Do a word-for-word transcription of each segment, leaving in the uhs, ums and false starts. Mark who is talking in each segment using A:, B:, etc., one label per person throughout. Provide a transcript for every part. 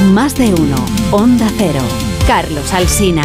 A: Más de uno. Onda Cero. Carlos Alsina.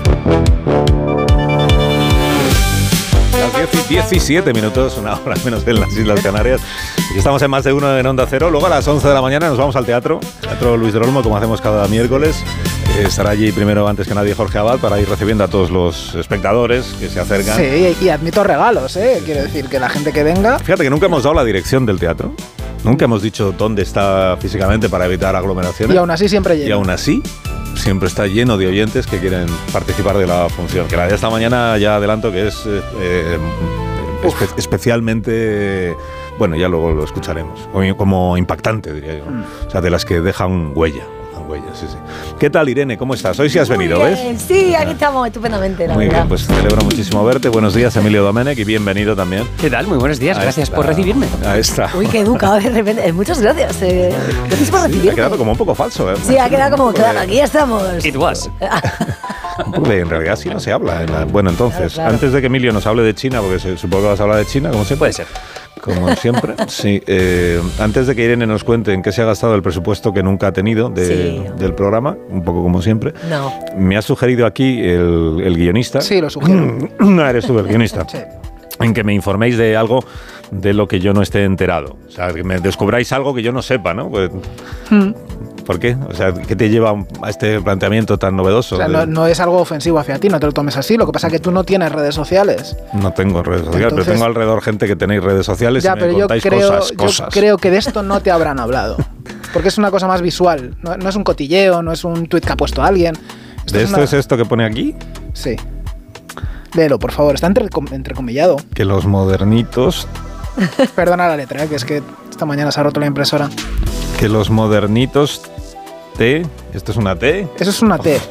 B: Las diez y diecisiete minutos, una hora menos en las Islas Canarias. Y estamos en Más de uno en Onda Cero. Luego a las once de la mañana nos vamos al teatro. Teatro Luis del Olmo, como hacemos cada miércoles. Eh, estará allí primero, antes que nadie, Jorge Abad, para ir recibiendo a todos los espectadores que se acercan.
C: Sí, y admito regalos, ¿eh? Quiero decir que la gente que venga...
B: Fíjate que nunca hemos dado la dirección del teatro. Nunca hemos dicho dónde está físicamente para evitar aglomeraciones.
C: Y aún así siempre lleno.
B: Y aún así siempre está lleno de oyentes que quieren participar de la función. Que la de esta mañana ya adelanto que es eh, espe- especialmente... Bueno, ya luego lo escucharemos. Como, como impactante, diría yo. Mm. O sea, de las que dejan huella. Huellas, sí, sí. ¿Qué tal, Irene? ¿Cómo estás? Hoy sí has
D: Muy
B: venido,
D: bien,
B: ¿ves?
D: Sí, aquí estamos estupendamente, la
B: Muy
D: verdad.
B: bien, pues celebro muchísimo verte. Buenos días, Emilio Domenech, y bienvenido también.
E: ¿Qué tal? Muy buenos días,
B: Ahí
E: gracias
B: está.
E: por recibirme.
B: Ahí está.
D: Uy, qué educado de repente. Eh, Muchas gracias. Eh, gracias por
B: Ha
D: recibirme.
B: quedado como un poco falso, ¿eh?
D: Sí, ha quedado como, claro, aquí estamos.
E: It was.
B: Porque en realidad sí no se habla. En la- Bueno, entonces,
D: Claro, claro.
B: antes de que Emilio nos hable de China, porque se- supongo que vas a hablar de China, como siempre.
E: Puede ser.
B: Como siempre, sí. Eh, antes de que Irene nos cuente en qué se ha gastado el presupuesto que nunca ha tenido de-
D: Sí.
B: del programa, un poco como siempre,
D: No.
B: me ha sugerido aquí el, el guionista.
C: Sí, lo sugiero.
B: No eres tú el guionista.
C: Sí.
B: En que me informéis de algo de lo que yo no esté enterado. O sea, que me descubráis algo que yo no sepa, ¿no? Pues,
C: Mm.
B: ¿por qué? O sea, ¿qué te lleva a este planteamiento tan novedoso?
C: O sea, no, no es algo ofensivo hacia ti, no te lo tomes así. Lo que pasa es que tú no tienes redes sociales.
B: No tengo redes sociales,
C: Entonces-
B: pero tengo alrededor gente que tenéis redes sociales
C: Ya,
B: y me
C: pero yo
B: contáis
C: creo,
B: cosas,
C: yo
B: cosas.
C: creo que de esto no te habrán hablado. Porque es una cosa más visual. No, no es un cotilleo, no es un tuit que ha puesto alguien.
B: ¿De esto
C: una-
B: es esto que pone aquí?
C: Sí. Léelo, por favor. Está entre, entrecomillado.
B: Que los modernitos,
C: Perdona la letra, ¿eh? Que es que esta mañana se ha roto la impresora.
B: que los modernitos T, ¿esto es una T?
C: Eso es una T.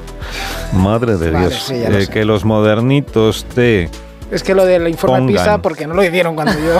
B: Madre de
C: Vale,
B: Dios.
C: sí, ya lo
B: Eh,
C: sé.
B: que los modernitos T
C: Es que lo del informe
B: Pongan.
C: PISA, porque no lo hicieron cuando yo...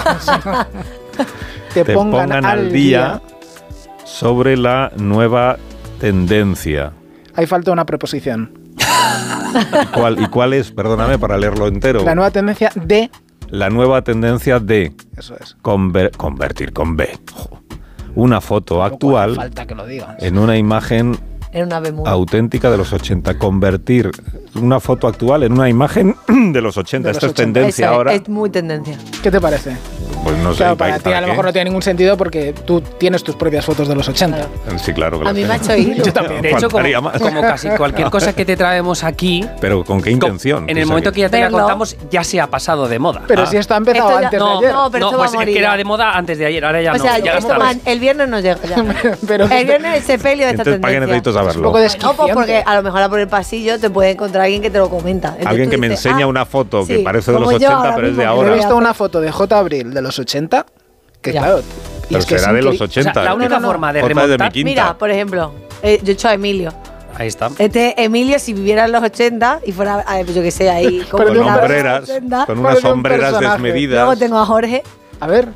C: te,
B: te
C: pongan, al día.
B: sobre la nueva tendencia.
C: Ahí falta una preposición.
B: ¿Cuál, ¿Y cuál es? Perdóname para leerlo entero.
C: La nueva tendencia de...
B: La nueva tendencia de
C: Eso es.
B: conver- convertir con B. Jo. Una foto actual
C: Falta que lo digas.
B: en una imagen
D: En una Bermuda.
B: auténtica de los ochenta. Convertir una foto actual en una imagen de los ochenta.
C: De los
B: Esto es
C: ochenta.
B: tendencia
D: Eso es,
B: ahora.
D: es muy tendencia.
C: ¿Qué te parece?
B: Pues no sé.
C: Claro,
B: ¿para-
C: para ti
B: para
C: a lo
B: qué?
C: mejor no tiene ningún sentido porque tú tienes tus propias fotos de los ochenta.
B: Sí, claro que
D: A
B: lo
D: mí me ha
B: tengo.
D: hecho hilo.
C: Yo también.
E: De hecho, como,
B: Faltaría más.
E: como casi cualquier cosa que te traemos aquí,
B: Pero ¿con qué intención?
E: en el
B: O sea,
E: momento que ya te la
D: Verlo.
E: contamos, ya se ha pasado de moda.
C: Pero
B: Ah.
C: si esto ha empezado
D: Esto ya-
C: antes
E: no,
C: de ayer.
D: no, pero
E: no,
D: esto
E: pues
D: va a
E: es que
D: morir
E: era
D: ya.
E: de moda antes de ayer, ahora ya
D: O
E: no.
D: sea,
E: ya
D: esto
E: no
D: va-
E: está.
D: el viernes nos llega ya.
C: Pero
D: El viernes el sepelio de esta
B: Entonces, ¿para qué
D: tendencia.
B: necesito
C: es un
B: saberlo?
C: poco
D: No, pues
C: desquiciante.
D: porque a lo mejor por el pasillo te puede encontrar alguien que te lo comenta. Entonces
B: Alguien
D: tú
B: que me
D: dices,
B: enseña
D: ah,
B: una foto que
D: sí,
B: parece de los
D: como yo
B: ochenta,
D: ahora
B: pero es de
D: mismo,
C: Yo
B: ahora.
C: he
D: que
C: visto
D: voy a
C: una
D: hacer.
C: foto de J. Abril de los ochenta, que
D: Ya.
C: claro... y
B: Pero
C: es que
B: será
C: es
B: de los
C: increíble.
B: ochenta.
E: O sea, la única
B: ¿eh?
E: forma de
B: J de mi
E: remontar-
B: quinta.
D: Mira, por ejemplo, eh, yo he hecho a Emilio.
E: Ahí está.
D: Este Emilio, si viviera en los ochenta y fuera, a ver, pues yo que sé, ahí como
C: Pero
B: Con
C: de un
D: era de los
B: hombreras,
D: ochenta.
B: con unas
C: Parece un
B: sombreras
C: personaje.
B: desmedidas.
D: Luego tengo a Jorge,
C: A ver,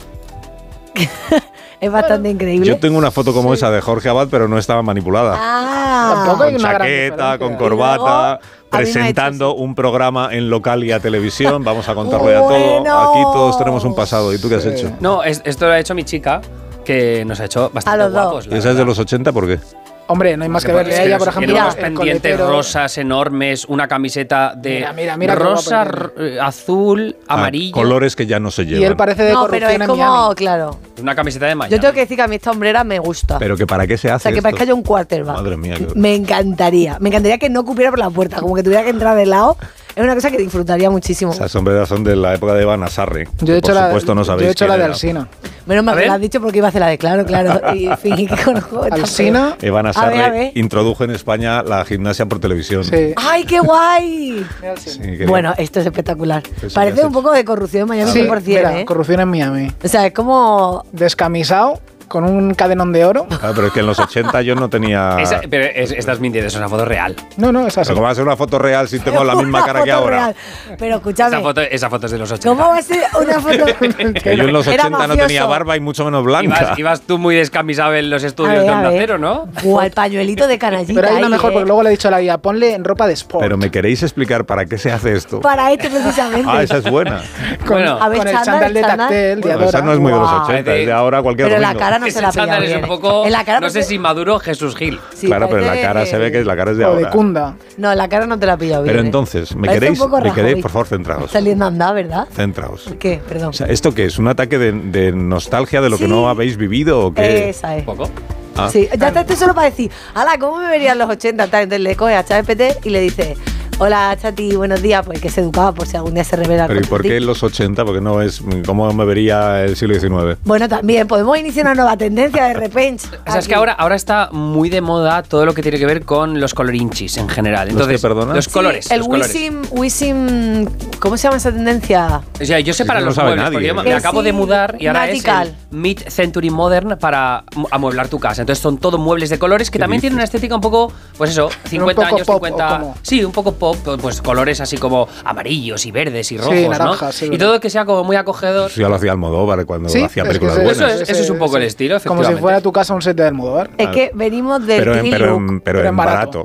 D: es bastante increíble.
B: Yo tengo una foto como esa de Jorge Abad, pero no estaba manipulada.
D: Ah,
C: Tampoco hay
B: Con
C: una gran
B: chaqueta,
C: diferencia.
B: con
C: Y
B: corbata,
D: luego, a mí me ha
B: presentando
D: hecho así.
B: un programa en local y a televisión. Vamos a contarlo ya todo.
D: Bueno.
B: Aquí todos tenemos un pasado. ¿Y tú qué has
C: Sí.
B: hecho?
E: No, es- esto lo ha hecho mi chica, que nos ha hecho bastante
D: A los dos.
E: guapos. la
B: ¿Y esa es de
E: verdad.
B: los ochenta? ¿Por qué?
C: hombre, no hay más que
E: Porque
C: verle a
E: es que
C: ella,
E: nos-
C: por ejemplo,
E: tiene unos
C: el
E: pendientes
C: coletero.
E: rosas enormes, una camiseta de
C: Mira, mira, mira qué
E: rosa,
C: guapo
E: r- azul,
B: Ah,
E: amarillo.
B: colores que ya no se llevan.
C: Y él parece de
D: no, pero
C: corrupción
D: es
C: en
D: como,
C: Miami.
D: claro.
E: Una camiseta de Miami.
D: Yo tengo que decir que a mí esta hombrera me gusta.
B: Pero que para qué se
D: o
B: hace
D: sea, que
B: esto?
D: parezca yo un quarterback.
B: Madre mía, qué horror.
D: Me encantaría. Me encantaría que no cupiera por la puerta, como que tuviera que entrar de lado. Es una cosa que disfrutaría muchísimo.
B: Esas sombreras son de la época de Iván Asarri.
C: Yo he hecho
B: por
C: la,
B: supuesto no sabéis
C: yo he hecho la
B: quién
C: de
B: era.
C: Alsina.
D: Menos mal
E: A
D: que
E: ver.
D: lo has dicho porque iba a hacer la de claro, claro. Y fingí que conozco. esta
C: Alsina,
B: Iván
D: A ver, a
B: Asarri
D: ver.
B: introdujo en España la gimnasia por televisión.
C: sí.
D: ¡Ay, qué guay!
C: Mira Alsina.
B: Sí, que-
D: Bueno, esto es espectacular.
B: Eso ya
D: Parece
B: sé.
D: un poco de corrupción en Miami
C: Sí,
D: cien por ciento,
C: mira,
D: ¿eh?
C: corrupción en Miami.
D: O sea, es como...
C: Descamisado, con un cadenón de oro.
B: Ah, pero es que en los ochenta yo no tenía...
E: Esa- pero es- estás mintiendo, es una foto real.
C: No, no, es así.
B: Pero ¿cómo va a ser una foto real si tengo la misma
D: Una
B: cara que
D: foto
B: ahora?
D: real. Pero escúchame,
E: Esa foto, esa foto es de los ochenta.
D: ¿cómo va a ser una foto?
B: Que yo en los
D: Era
B: ochenta no
D: mafioso.
B: tenía barba y mucho menos blanca.
E: Ibas, ibas tú muy descamisado en los
D: A
E: estudios
D: ver,
E: de
D: a
E: Onda
D: ver.
E: Cero, ¿no?
D: O al pañuelito de canallita.
C: Pero hay una
D: ahí,
C: mejor,
D: ¿eh?
C: porque luego le he dicho a la guía, ponle en ropa de sport.
B: Pero ¿me queréis explicar para qué se hace esto?
D: Para este precisamente.
B: Ah, esa es buena.
C: con,
E: Bueno.
D: A ver,
C: con el
D: chándal,
C: chándal de
D: chándal.
C: tactel, de
B: Bueno,
C: Adora.
B: esa no es muy de los
D: Guau.
B: ochenta, es de ahora cualquier
D: Pero la
B: domingo.
D: cara no
E: Ese
D: se la ha pillado
E: chándal es
D: bien.
E: un poco,
D: En la cara
E: no sé
D: te-
E: si Maduro o Jesús Gil.
D: Sí,
B: claro, pero en la
D: parece,
B: cara se ve que la cara es de
C: O de
B: ahora.
C: Kunda.
D: No, en la cara no te la ha pillado bien.
B: Pero
D: ¿eh?
B: entonces, ¿me
D: Parece
B: queréis?
D: un poco
B: ¿Me queréis?
D: Rajoy.
B: Por favor, centraos.
D: Saliendo a andar, ¿verdad?
B: Centraos.
D: ¿Por qué? Perdón.
B: O sea, ¿esto qué es? ¿Un ataque de, de nostalgia de lo que
D: Sí.
B: no habéis vivido o qué?
D: Esa es.
E: Un poco.
B: Ah.
D: Sí, ya está, esto solo para decir, ala, ¿cómo me verían los ochenta? Tal, entonces le coge a ChatGPT y le dice, hola Chati, buenos días, pues que se educaba por si algún día se revela.
B: Pero ¿y
D: contra
B: por
D: ti.
B: qué los ochenta? Porque no es... ¿Cómo me vería el siglo diecinueve?
D: Bueno, también podemos iniciar una nueva tendencia de repente.
E: O sea, es que ahora, ahora está muy de moda todo lo que tiene que ver con los colorinchis en general.
B: ¿Los
E: Entonces,
B: qué, perdona?
E: los
D: Sí,
E: colores.
D: el
E: los colores.
D: Wisim, Wisim, ¿cómo se llama esa tendencia?
E: O sea, yo sé
B: Es
E: para
B: que no
E: los
B: sabe
E: muebles,
B: nadie.
E: porque yo me,
B: Que
E: me acabo
D: sí,
E: de mudar y ahora
D: Magical.
E: es el Mid-Century Modern para mu- amueblar tu casa. Entonces son todo muebles de colores que
B: ¿Qué
E: también
B: dices?
E: tienen una estética un poco, pues eso, cincuenta
C: poco
E: años,
C: pop,
E: cincuenta...
C: ¿o cómo?
E: Sí, un poco pop, pues colores así como amarillos y verdes y rojos,
C: naranja,
E: ¿no?
C: sí,
E: y
C: verdad.
E: todo que sea como muy acogedor.
B: Eso ya lo hacía Almodóvar cuando
C: Sí,
B: hacía
C: es
B: películas
C: que
E: Eso
B: buenas.
E: es- eso es un poco el estilo,
C: Como si
E: efectivamente.
C: fuera tu casa un set de Almodóvar.
D: Es que venimos del
B: Pero en,
D: clean
B: pero
D: look.
B: en, pero
C: pero
B: en
C: en
B: barato.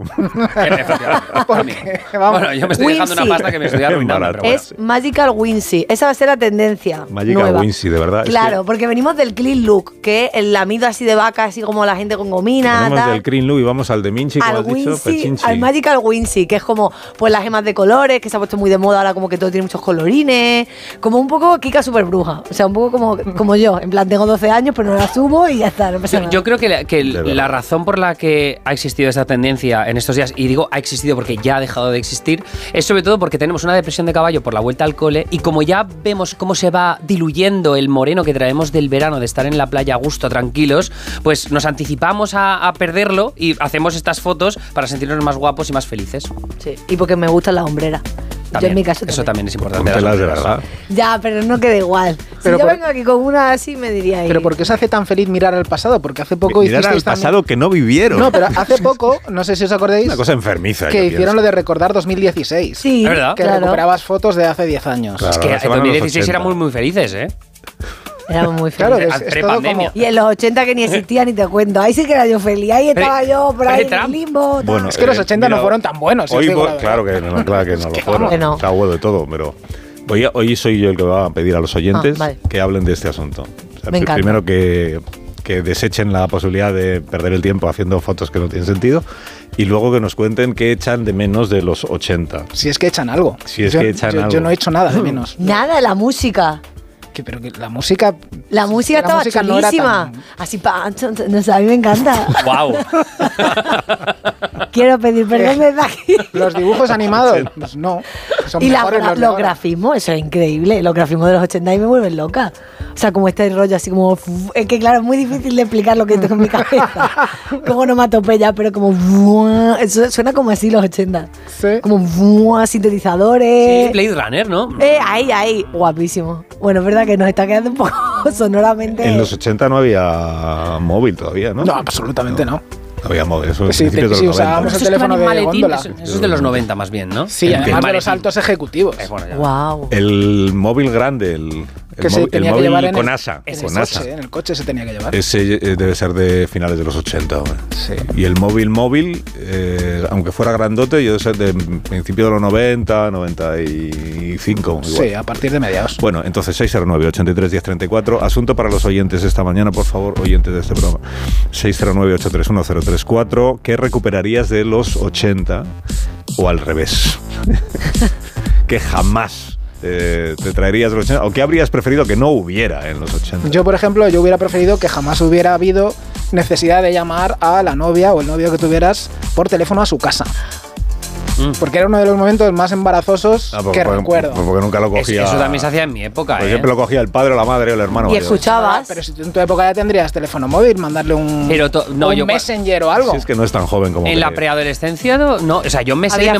C: Porque, vamos,
E: Bueno, yo me estoy dejando una
D: Wincy.
E: pasta que me estoy arruinando.
B: Barato.
E: pero bueno.
D: Es Magical Wincy. Esa va a ser la tendencia.
B: Magical
D: nueva.
B: Wincy, de verdad. es
D: Claro,
B: que
D: porque venimos del clean look, que el lamido así de vaca, así como la gente con gomina,
B: venimos
D: tal.
B: del Green Look y vamos al de Minchi, como
D: Al
B: has dicho,
D: Wincy,
B: Pechinchi.
D: al Magical Wincy, que es como pues las gemas de colores, que se ha puesto muy de moda ahora, como que todo tiene muchos colorines, como un poco Kika super bruja, o sea, un poco como, como yo, en plan tengo doce años, pero no la asumo y ya está, no pasa
E: Yo,
D: nada.
E: yo creo que, la, que
B: verdad.
E: la razón por la que ha existido esta tendencia en estos días, y digo ha existido porque ya ha dejado de existir, es sobre todo porque tenemos una depresión de caballo por la vuelta al cole y como ya vemos cómo se va diluyendo el moreno que traemos del verano de estar en la playa a gusto, tranquilos, pues nos anticipamos a, a perderlo y hacemos estas fotos para sentirnos más guapos y más felices.
D: Sí, y porque me gusta la hombrera. Yo
E: También,
D: en mi caso
E: eso también es importante.
B: Póntelas de
E: las
B: verdad.
D: Ya, pero no queda igual.
C: Pero
D: si yo
C: por-
D: vengo aquí con una así, me diría ahí.
C: pero ¿por qué os hace tan feliz mirar al pasado? Porque hace poco
B: Mirar al
C: hicisteis también-
B: pasado que no vivieron.
C: No, pero hace poco, no sé si os acordáis,
B: Una cosa enfermiza.
C: que
B: yo
C: hicieron
B: pienso.
C: lo de recordar dos mil dieciséis.
D: Sí,
E: ¿Es verdad?
C: Que
D: claro.
C: recuperabas fotos de hace diez años.
B: Claro.
E: Es que
B: Ahora se van
E: en
B: a los
E: dos mil dieciséis
B: ochenta.
E: éramos muy felices, ¿eh?
D: Éramos muy
C: Claro,
D: felices.
C: es, es todo
E: Prepandemia.
C: como...
D: Y en los ochenta que ni existía ni te cuento. Ahí sí que era yo feliz. Ahí estaba
E: Pre-
D: yo por ahí en el
E: pre-Trump.
D: limbo. tal.
B: Bueno,
C: Es que los
B: Eh,
C: ochenta no
B: mira,
C: fueron tan buenos. si os
B: Hoy,
C: digo
B: voy-
C: la verdad.
B: claro que no, claro que no lo fueron.
D: que no.
B: Está bueno de todo, pero hoy, hoy soy yo el que va a pedir a los oyentes
D: Ah, vale.
B: que hablen de este asunto. O sea,
D: Me
B: pr-
D: encanta.
B: primero que, que desechen la posibilidad de perder el tiempo haciendo fotos que no tienen sentido y luego que nos cuenten qué echan de menos de los ochenta.
C: Si es que echan algo.
B: Si es
C: yo,
B: que echan
C: yo-
B: algo.
C: yo no he hecho nada de menos.
D: Nada, la música.
C: Que, pero que la música...
D: La música
C: la
D: estaba
C: música no era
D: chulísima.
C: tan-
D: Así, pa, chon, chon, no sé, a mí me encanta.
E: ¡Wow!
D: Quiero pedir perdón desde aquí.
C: Los dibujos animados, pues no. Son
D: Y la
C: mejores
D: gra-
C: los de
D: los
C: ahora.
D: grafismos, eso es increíble. Los grafismos de los ochenta y me vuelven loca. O sea, como este rollo así como... fu- Es que claro, es muy difícil de explicar lo que tengo en mi cabeza. Como onomatopeya, pero como... fu- Eso suena como así los ochenta.
C: Sí.
D: Como fu- sintetizadores.
E: Sí, Blade Runner, ¿no?
D: Eh, ahí, ahí. Guapísimo. Bueno, es verdad que nos está quedando un poco sonoramente...
B: En los ochenta no había móvil todavía, ¿no?
C: No, absolutamente no.
B: No había móvil, eso es
C: Sí,
B: principios
C: te-
B: de
C: sí,
B: los
C: usábamos
B: noventa.
C: el teléfono
E: en
C: de
E: maletín,
C: góndola.
E: Eso, eso es de los noventa más bien, ¿no?
C: Sí,
E: El- el
C: además de los
E: maletín.
C: altos ejecutivos.
E: Eh, bueno, ya.
D: Wow.
B: El móvil grande, el, el
C: Que se
B: móvil,
C: tenía
B: el
C: que
B: móvil
C: llevar en
B: con
C: el,
B: asa.
C: en el
B: Con
C: coche,
B: asa.
C: en el coche se tenía que llevar.
B: Ese eh, debe ser de finales de los ochenta. hombre.
C: Sí.
B: Y el móvil móvil, eh, aunque fuera grandote, yo debe ser de principio de los noventa, noventa y cinco. Igual.
C: Sí, a partir de mediados.
B: Bueno, entonces seis cero nueve, ochenta y tres, diez treinta y cuatro. Asunto para los oyentes esta mañana, por favor, oyentes de este programa. seis cero nueve, ocho tres uno, cero tres cuatro. ¿Qué recuperarías de los ochenta o al revés? Que jamás eh, te traerías de los ochenta. ¿O qué habrías preferido que no hubiera en los ochenta?
C: Yo, por ejemplo, yo hubiera preferido que jamás hubiera habido necesidad de llamar a la novia o el novio que tuvieras por teléfono a su casa.
E: Mm.
C: Porque era uno de los momentos más embarazosos
B: Ah, porque,
C: que
B: porque-
C: recuerdo.
B: porque nunca lo
E: Es-
B: cogía.
E: eso también se hacía en mi época,
B: Por
E: ¿eh?
B: ejemplo, lo cogía el padre o la madre o el hermano.
D: Y
B: mayor.
D: escuchabas.
C: Pero si tú en tu época ya tendrías teléfono móvil, mandarle un,
E: Pero to- no,
C: un
E: yo-
C: Messenger o algo.
B: Si es que no es tan joven como
E: En la
B: crees.
E: preadolescencia, no, no, o sea, yo me sé
D: Había